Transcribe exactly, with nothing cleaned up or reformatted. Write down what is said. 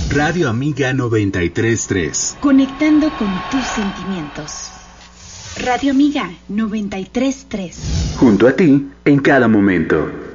Radio Amiga noventa y tres punto tres. Conectando con tus sentimientos. Radio Amiga noventa y tres punto tres. Junto a ti en cada momento.